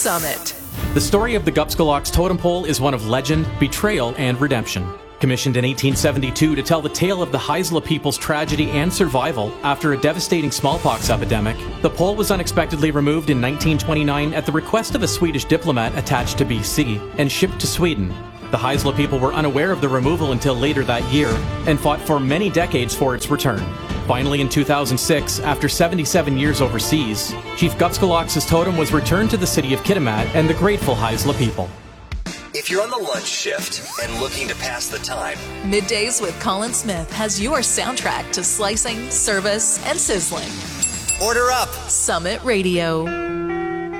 Summit. The story of the Gupskalaks totem pole is one of legend, betrayal, and redemption. Commissioned in 1872 to tell the tale of the Haisla people's tragedy and survival after a devastating smallpox epidemic, the pole was unexpectedly removed in 1929 at the request of a Swedish diplomat attached to BC and shipped to Sweden. The Haisla people were unaware of the removal until later that year and fought for many decades for its return. Finally, in 2006, after 77 years overseas, Chief Gupskalaks' totem was returned to the city of Kitimat and the grateful Haisla people. If you're on the lunch shift and looking to pass the time, Middays with Colin Smith has your soundtrack to slicing, service, and sizzling. order up. Summit Radio.